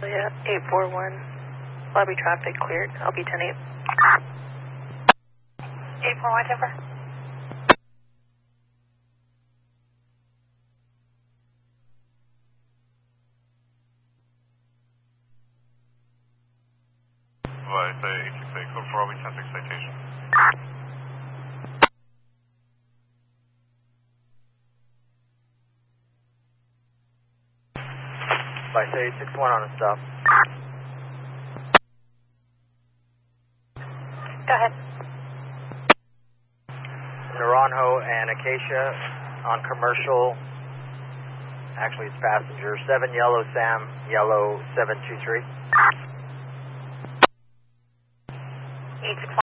Yeah, 841. Lobby traffic cleared. I'll be 10-8. 841, Timber. Right, 868, code for Robbie 10-6 citation. By 861 on a stop. Go ahead. Naranjo and Acacia on commercial. Actually, it's passenger. 7 Yellow Sam, Yellow 723. 861